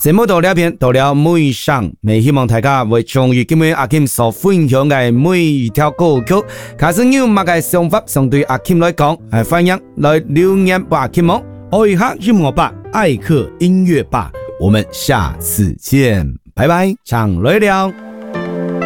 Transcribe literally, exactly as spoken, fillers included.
節目到呢邊到了尾聲，未希望大家會中意今日阿 Kim 所分享嘅每一條歌曲。假使有乜嘅想法，相對阿 Kim 來講，係歡迎來留言俾阿 Kim 哦。 我係客音樂吧，愛客音樂吧， 我們下次見，拜拜，常來了。